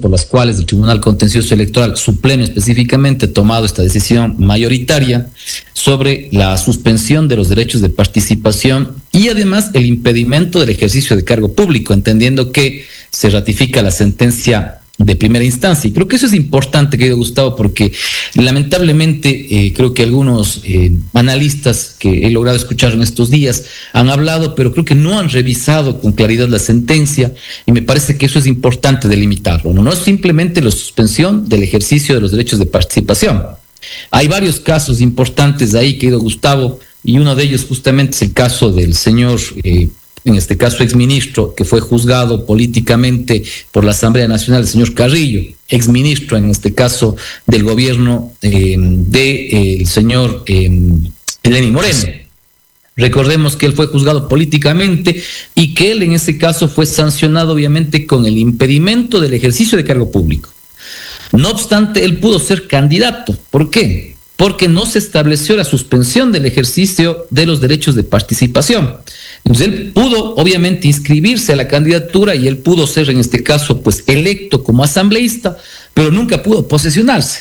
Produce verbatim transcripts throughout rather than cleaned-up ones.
por las cuales el Tribunal Contencioso Electoral, su pleno específicamente, ha tomado esta decisión mayoritaria sobre la suspensión de los derechos de participación y además el impedimento del ejercicio de cargo público, entendiendo que se ratifica la sentencia de primera instancia. Y creo que eso es importante, querido Gustavo, porque lamentablemente eh, creo que algunos eh, analistas que he logrado escuchar en estos días han hablado, pero creo que no han revisado con claridad la sentencia, y me parece que eso es importante delimitarlo. No, no es simplemente la suspensión del ejercicio de los derechos de participación. Hay varios casos importantes ahí, querido Gustavo, y uno de ellos justamente es el caso del señor eh, en este caso exministro, que fue juzgado políticamente por la Asamblea Nacional, el señor Carrillo, exministro en este caso del gobierno eh, de eh, el señor eh, Lenín Moreno. Recordemos que él fue juzgado políticamente y que él en ese caso fue sancionado obviamente con el impedimento del ejercicio de cargo público. No obstante, él pudo ser candidato. ¿Por qué? Porque no se estableció la suspensión del ejercicio de los derechos de participación. Entonces él pudo obviamente inscribirse a la candidatura y él pudo ser en este caso pues electo como asambleísta, pero nunca pudo posesionarse.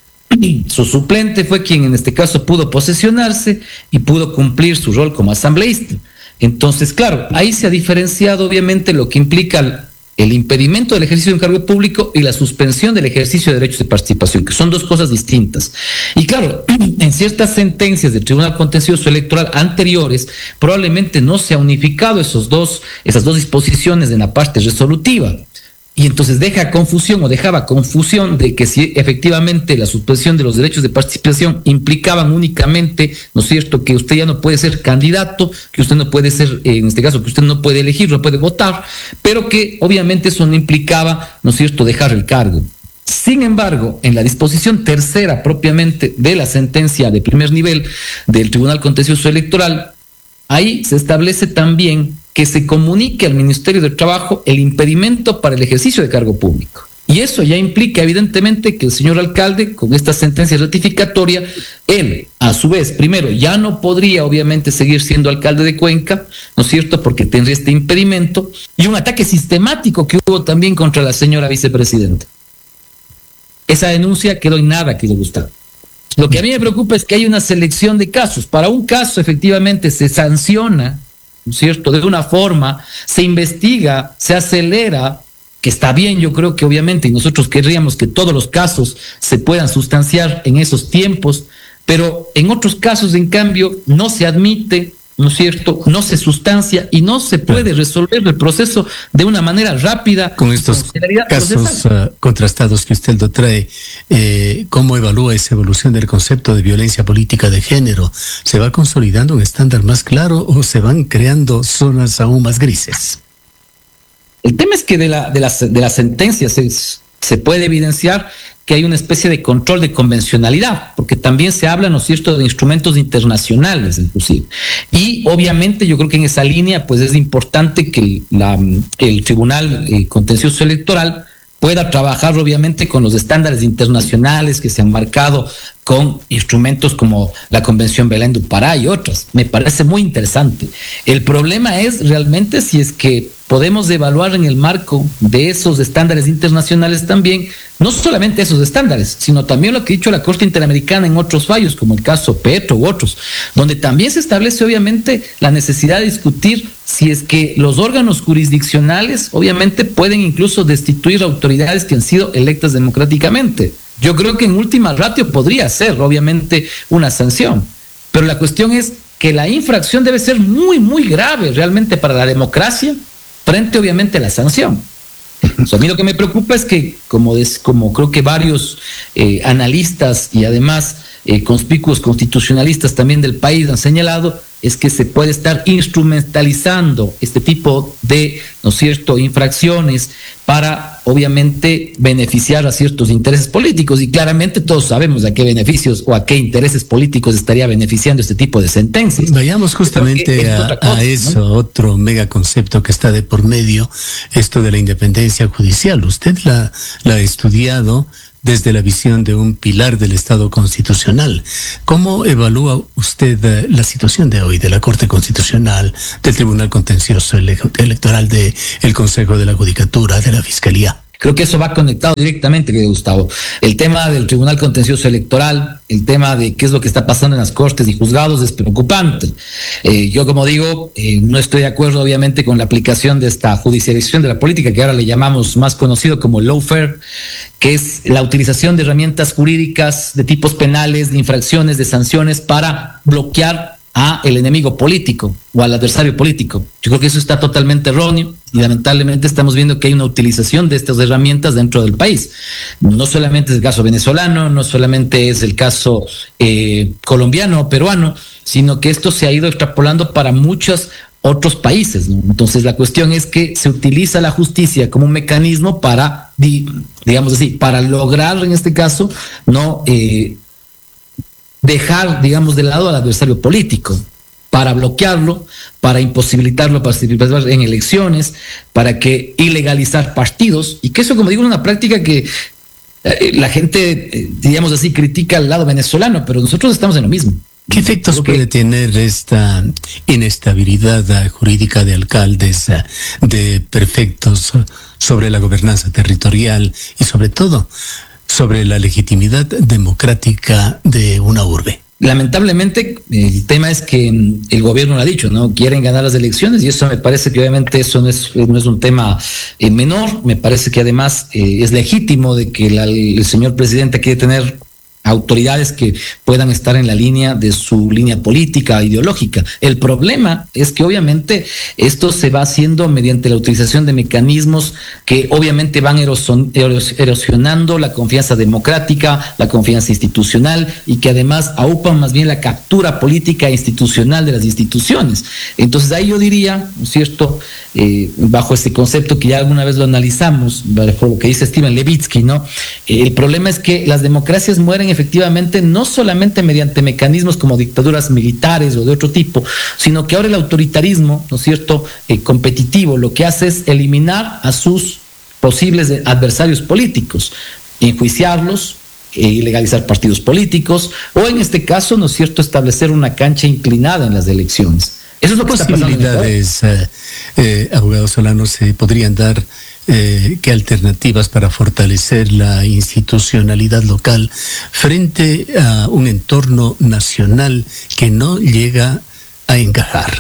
Su suplente fue quien en este caso pudo posesionarse y pudo cumplir su rol como asambleísta. Entonces, claro, ahí se ha diferenciado obviamente lo que implica el impedimento del ejercicio de un cargo público y la suspensión del ejercicio de derechos de participación, que son dos cosas distintas. Y claro, en ciertas sentencias del Tribunal Contencioso Electoral anteriores, probablemente no se ha unificado esos dos, esas dos disposiciones en la parte resolutiva. Y entonces deja confusión o dejaba confusión de que si efectivamente la suspensión de los derechos de participación implicaban únicamente, ¿no es cierto?, que usted ya no puede ser candidato, que usted no puede ser, en este caso, que usted no puede elegir, no puede votar, pero que obviamente eso no implicaba, ¿no es cierto?, dejar el cargo. Sin embargo, en la disposición tercera propiamente de la sentencia de primer nivel del Tribunal Contencioso Electoral, ahí se establece también que se comunique al Ministerio del Trabajo el impedimento para el ejercicio de cargo público. Y eso ya implica evidentemente que el señor alcalde, con esta sentencia ratificatoria, él, a su vez, primero, ya no podría obviamente seguir siendo alcalde de Cuenca, ¿no es cierto?, porque tendría este impedimento, y un ataque sistemático que hubo también contra la señora vicepresidenta. Esa denuncia quedó en nada, que le gustaba. Lo que a mí me preocupa es que hay una selección de casos. Para un caso, efectivamente, se sanciona, ¿no es cierto?, de una forma, se investiga, se acelera, que está bien, yo creo que obviamente, y nosotros querríamos que todos los casos se puedan sustanciar en esos tiempos, pero en otros casos, en cambio, no se admite, ¿no es cierto?, no se sustancia y no se puede resolver el proceso de una manera rápida. Con estos con casos uh, contrastados que usted lo trae, eh, ¿cómo evalúa esa evolución del concepto de violencia política de género? ¿Se va consolidando un estándar más claro o se van creando zonas aún más grises? El tema es que de la, de las, de las sentencias se, se puede evidenciar que hay una especie de control de convencionalidad, porque también se habla, ¿no es cierto?, de instrumentos internacionales, inclusive. Y obviamente yo creo que en esa línea pues es importante que la, el Tribunal eh, Contencioso Electoral pueda trabajar obviamente con los estándares internacionales que se han marcado con instrumentos como la Convención Belén do Pará y otros. Me parece muy interesante. El problema es realmente si es que podemos evaluar en el marco de esos estándares internacionales también, no solamente esos estándares, sino también lo que ha dicho la Corte Interamericana en otros fallos, como el caso Petro u otros, donde también se establece obviamente la necesidad de discutir si es que los órganos jurisdiccionales obviamente pueden incluso destituir autoridades que han sido electas democráticamente. Yo creo que en última ratio podría ser obviamente una sanción, pero la cuestión es que la infracción debe ser muy, muy grave realmente para la democracia, frente obviamente a la sanción. O sea, a mí lo que me preocupa es que, como, des, como creo que varios eh, analistas y además eh, conspicuos constitucionalistas también del país han señalado, es que se puede estar instrumentalizando este tipo de, ¿no es cierto?, infracciones para, obviamente, beneficiar a ciertos intereses políticos. Y claramente todos sabemos a qué beneficios o a qué intereses políticos estaría beneficiando este tipo de sentencias. Vayamos justamente a, cosa, a eso, ¿no? Otro megaconcepto que está de por medio, esto de la independencia judicial. Usted la, la ha estudiado desde la visión de un pilar del Estado constitucional. ¿Cómo evalúa usted uh, la situación de hoy de la Corte Constitucional, del Tribunal Contencioso Electoral, del Consejo de la Judicatura, de la Fiscalía? Creo que eso va conectado directamente, querido Gustavo. El tema del Tribunal Contencioso Electoral, el tema de qué es lo que está pasando en las cortes y juzgados es preocupante. Eh, yo, como digo, eh, no estoy de acuerdo, obviamente, con la aplicación de esta judicialización de la política, que ahora le llamamos más conocido como lawfare, que es la utilización de herramientas jurídicas de tipos penales, de infracciones, de sanciones para bloquear a el enemigo político o al adversario político. Yo creo que eso está totalmente erróneo y lamentablemente estamos viendo que hay una utilización de estas herramientas dentro del país. No solamente es el caso venezolano, no solamente es el caso eh, colombiano o peruano, sino que esto se ha ido extrapolando para muchos otros países, ¿no? Entonces la cuestión es que se utiliza la justicia como un mecanismo para, digamos así, para lograr en este caso, no eh, dejar, digamos, de lado al adversario político, para bloquearlo, para imposibilitarlo participar en elecciones, para que ilegalizar partidos, y que eso, como digo, es una práctica que eh, la gente, eh, digamos así, critica al lado venezolano, pero nosotros estamos en lo mismo. ¿Qué efectos puede que... tener esta inestabilidad jurídica de alcaldes, de prefectos sobre la gobernanza territorial y sobre todo sobre la legitimidad democrática de una urbe? Lamentablemente, el tema es que el gobierno lo ha dicho, ¿no? Quieren ganar las elecciones y eso me parece que obviamente eso no es, no es un tema eh, menor. Me parece que además eh, es legítimo de que la, el señor presidente quiere tener autoridades que puedan estar en la línea de su línea política, ideológica. El problema es que obviamente esto se va haciendo mediante la utilización de mecanismos que obviamente van erosionando la confianza democrática, la confianza institucional y que además aupan más bien la captura política e institucional de las instituciones. Entonces ahí yo diría, ¿no es cierto?, eh, bajo este concepto que ya alguna vez lo analizamos, por lo que dice Steven Levitsky, ¿no? Eh, el problema es que las democracias mueren efectivamente no solamente mediante mecanismos como dictaduras militares o de otro tipo, sino que ahora el autoritarismo, ¿no es cierto?, eh, competitivo, lo que hace es eliminar a sus posibles adversarios políticos, enjuiciarlos, eh, ilegalizar partidos políticos, o en este caso, ¿no es cierto?, establecer una cancha inclinada en las elecciones. Eso es lo que está pasando. ¿Qué posibilidades, eh, eh, abogado Solano, se podrían dar? Eh, ¿Qué alternativas para fortalecer la institucionalidad local frente a un entorno nacional que no llega a encajar?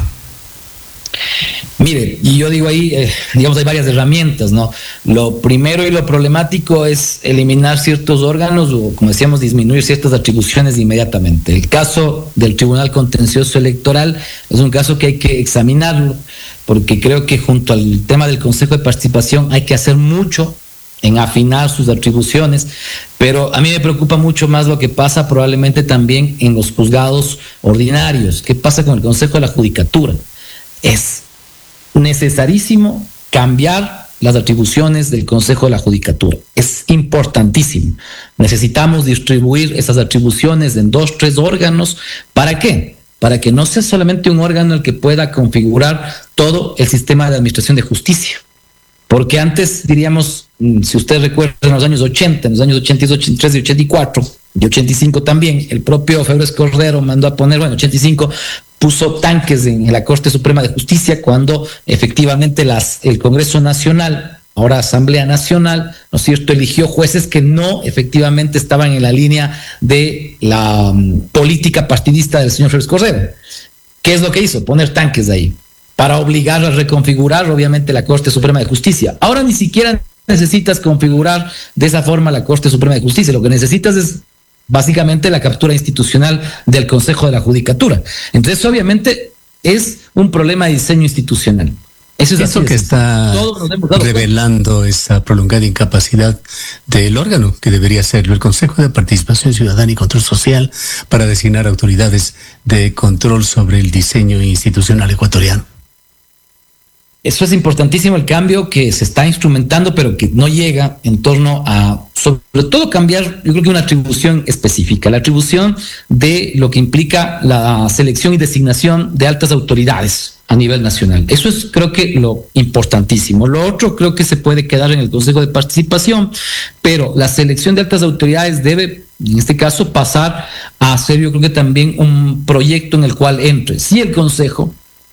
Mire, y yo digo ahí, eh, digamos, hay varias herramientas, ¿no? Lo primero y lo problemático es eliminar ciertos órganos o, como decíamos, disminuir ciertas atribuciones inmediatamente. El caso del Tribunal Contencioso Electoral es un caso que hay que examinarlo, porque creo que junto al tema del Consejo de Participación hay que hacer mucho en afinar sus atribuciones, pero a mí me preocupa mucho más lo que pasa probablemente también en los juzgados ordinarios. ¿Qué pasa con el Consejo de la Judicatura? Es necesarísimo cambiar las atribuciones del Consejo de la Judicatura. Es importantísimo. Necesitamos distribuir esas atribuciones en dos, tres órganos. ¿Para qué? Para que no sea solamente un órgano el que pueda configurar todo el sistema de administración de justicia. Porque antes, diríamos, si usted recuerda, en los años ochenta, en los años ochenta y dos, ochenta y tres y ochenta y cuatro, y ochenta y cinco también, el propio Febres Cordero mandó a poner, bueno, ochenta y cinco puso tanques en la Corte Suprema de Justicia cuando efectivamente las, el Congreso Nacional, ahora Asamblea Nacional, ¿no es cierto?, eligió jueces que no efectivamente estaban en la línea de la um, política partidista del señor Febres Cordero. ¿Qué es lo que hizo? Poner tanques ahí para obligar a reconfigurar obviamente la Corte Suprema de Justicia. Ahora ni siquiera necesitas configurar de esa forma la Corte Suprema de Justicia, lo que necesitas es básicamente la captura institucional del Consejo de la Judicatura. Entonces, obviamente, es un problema de diseño institucional. Eso es eso que está revelando esa prolongada incapacidad del órgano que debería serlo, el Consejo de Participación Ciudadana y Control Social, para designar autoridades de control sobre el diseño institucional ecuatoriano. Eso es importantísimo, el cambio que se está instrumentando, pero que no llega en torno a, sobre todo, cambiar, yo creo que una atribución específica, la atribución de lo que implica la selección y designación de altas autoridades a nivel nacional. Eso es, creo que, lo importantísimo. Lo otro creo que se puede quedar en el Consejo de Participación, pero la selección de altas autoridades debe, en este caso, pasar a ser, yo creo que también un proyecto en el cual entre, sí, el Consejo,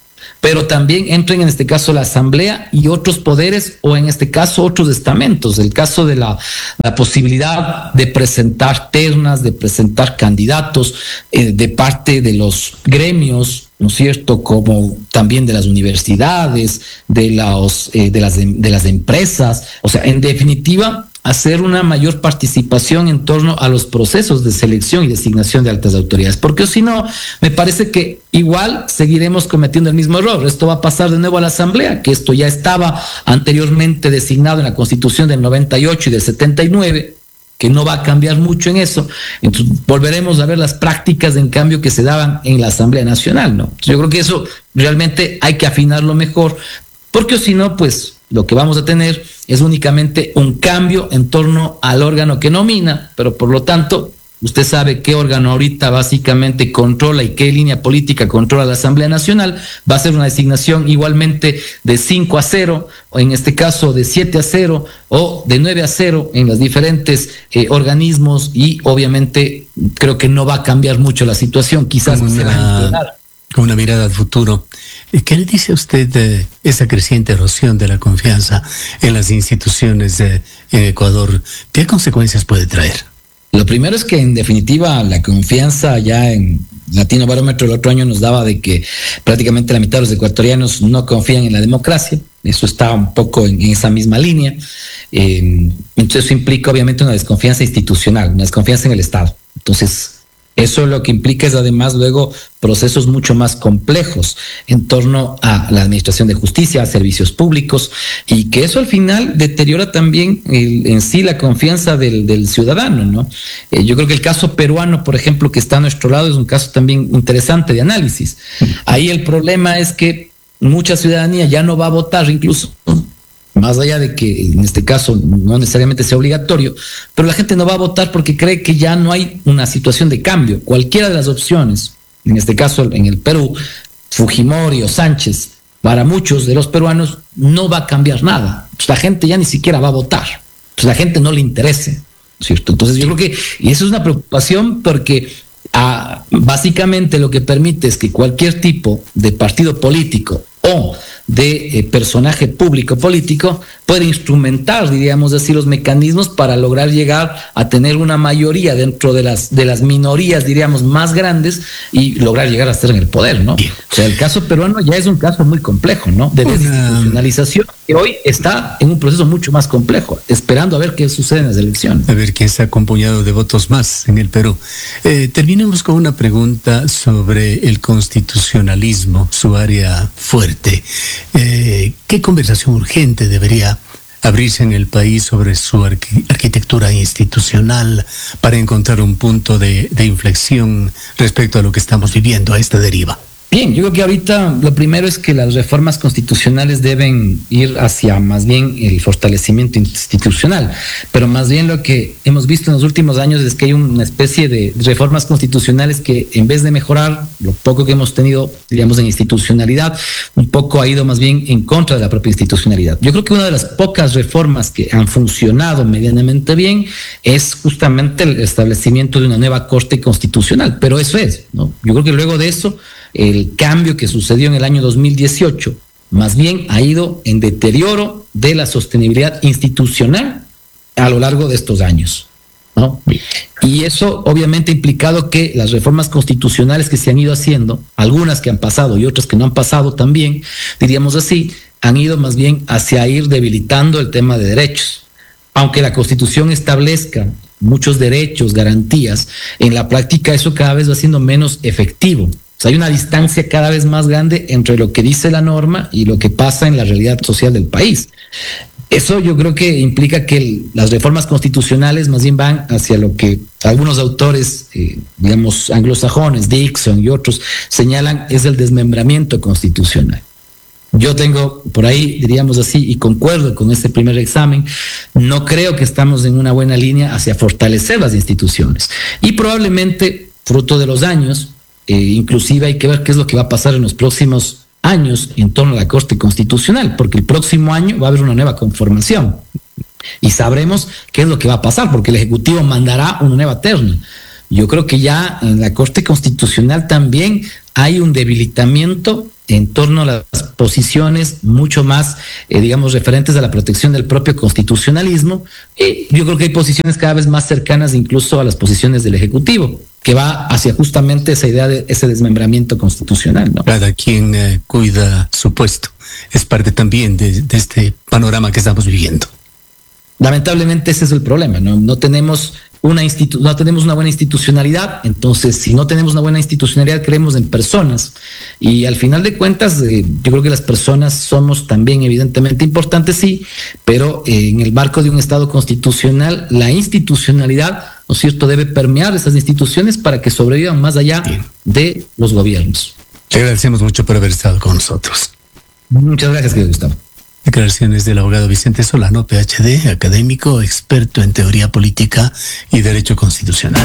pero también entren en este caso la Asamblea y otros poderes, o en este caso otros estamentos. El caso de la, la posibilidad de presentar ternas, de presentar candidatos eh, de parte de los gremios, ¿no es cierto?, como también de las universidades, de, los, eh, de, las, de las empresas. O sea, en definitiva, hacer una mayor participación en torno a los procesos de selección y designación de altas autoridades, porque si no, me parece que igual seguiremos cometiendo el mismo error. Esto va a pasar de nuevo a la Asamblea, que esto ya estaba anteriormente designado en la Constitución del noventa y ocho y del setenta y nueve, que no va a cambiar mucho en eso. Entonces volveremos a ver las prácticas en cambio que se daban en la Asamblea Nacional, ¿no? Yo creo que eso realmente hay que afinarlo mejor, porque si no, pues lo que vamos a tener es únicamente un cambio en torno al órgano que nomina, pero por lo tanto, usted sabe qué órgano ahorita básicamente controla y qué línea política controla la Asamblea Nacional. Va a ser una designación igualmente de cinco a cero, o en este caso de siete a cero, o de nueve a cero en los diferentes eh, organismos, y obviamente creo que no va a cambiar mucho la situación, quizás Como se una, va a empeorar. Con una mirada al futuro. ¿Qué le dice a usted de esa creciente erosión de la confianza en las instituciones de, en Ecuador? ¿Qué consecuencias puede traer? Lo primero es que en definitiva la confianza ya en Latino Barómetro el otro año nos daba de que prácticamente la mitad de los ecuatorianos no confían en la democracia. Eso está un poco en, en esa misma línea. Eh, entonces eso implica obviamente una desconfianza institucional, una desconfianza en el Estado. Entonces eso lo que implica es además luego procesos mucho más complejos en torno a la administración de justicia, a servicios públicos, y que eso al final deteriora también el, en sí la confianza del, del ciudadano, ¿no? Eh, yo creo que el caso peruano, por ejemplo, que está a nuestro lado, es un caso también interesante de análisis. Ahí el problema es que mucha ciudadanía ya no va a votar, incluso más allá de que en este caso no necesariamente sea obligatorio, pero la gente no va a votar porque cree que ya no hay una situación de cambio. Cualquiera de las opciones, en este caso en el Perú, Fujimori o Sánchez, para muchos de los peruanos no va a cambiar nada. Pues la gente ya ni siquiera va a votar. Pues la gente no le interese, ¿cierto? Entonces yo creo que, y eso es una preocupación porque ah, básicamente lo que permite es que cualquier tipo de partido político o de eh, personaje público político puede instrumentar, diríamos así, los mecanismos para lograr llegar a tener una mayoría dentro de las de las minorías, diríamos, más grandes, y lograr llegar a estar en el poder, ¿no? Bien. O sea, el caso peruano ya es un caso muy complejo, ¿no? De desinstitucionalización, que hoy está en un proceso mucho más complejo, esperando a ver qué sucede en las elecciones. A ver quién saca un puñado de votos más en el Perú. Eh, terminemos con una pregunta sobre el constitucionalismo, su área fuerte. Eh, ¿Qué conversación urgente debería abrirse en el país sobre su arqu- arquitectura institucional para encontrar un punto de, de inflexión respecto a lo que estamos viviendo, a esta deriva? Bien, yo creo que ahorita lo primero es que las reformas constitucionales deben ir hacia más bien el fortalecimiento institucional, pero más bien lo que hemos visto en los últimos años es que hay una especie de reformas constitucionales que en vez de mejorar lo poco que hemos tenido, diríamos, en institucionalidad, un poco ha ido más bien en contra de la propia institucionalidad. Yo creo que una de las pocas reformas que han funcionado medianamente bien es justamente el establecimiento de una nueva Corte Constitucional, pero eso es, ¿no? Yo creo que luego de eso, el cambio que sucedió en el año dos mil dieciocho más bien ha ido en deterioro de la sostenibilidad institucional a lo largo de estos años, ¿no? Y eso obviamente ha implicado que las reformas constitucionales que se han ido haciendo, algunas que han pasado y otras que no han pasado también, diríamos así, han ido más bien hacia ir debilitando el tema de derechos. Aunque la Constitución establezca muchos derechos, garantías, en la práctica eso cada vez va siendo menos efectivo. O sea, hay una distancia cada vez más grande entre lo que dice la norma y lo que pasa en la realidad social del país. Eso yo creo que implica que el, las reformas constitucionales más bien van hacia lo que algunos autores, eh, digamos, anglosajones, Dixon y otros, señalan es el desmembramiento constitucional. Yo tengo por ahí, diríamos así, y concuerdo con este primer examen, no creo que estamos en una buena línea hacia fortalecer las instituciones. Y probablemente, fruto de los años, eh, inclusive hay que ver qué es lo que va a pasar en los próximos años en torno a la Corte Constitucional, porque el próximo año va a haber una nueva conformación y sabremos qué es lo que va a pasar, porque el Ejecutivo mandará una nueva terna. Yo creo que ya en la Corte Constitucional también hay un debilitamiento en torno a las posiciones mucho más, eh, digamos, referentes a la protección del propio constitucionalismo. Y yo creo que hay posiciones cada vez más cercanas incluso a las posiciones del Ejecutivo, que va hacia justamente esa idea de ese desmembramiento constitucional, ¿no? Cada quien eh, cuida su puesto. Es parte también de, de este panorama que estamos viviendo. Lamentablemente ese es el problema, ¿no? No tenemos una institu- no tenemos una buena institucionalidad. Entonces, si no tenemos una buena institucionalidad, creemos en personas, y al final de cuentas eh, yo creo que las personas somos también evidentemente importantes, sí, pero eh, en el marco de un Estado constitucional, la institucionalidad, ¿no es cierto?, debe permear esas instituciones para que sobrevivan más allá de los gobiernos. Le agradecemos mucho por haber estado con nosotros. Muchas gracias, querido Gustavo. Declaraciones del abogado Vicente Solano, P H D, académico, experto en teoría política y derecho constitucional.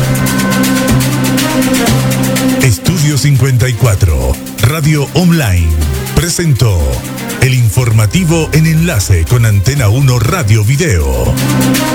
Estudio cincuenta y cuatro, Radio Online, presentó el informativo en enlace con Antena uno Radio Video.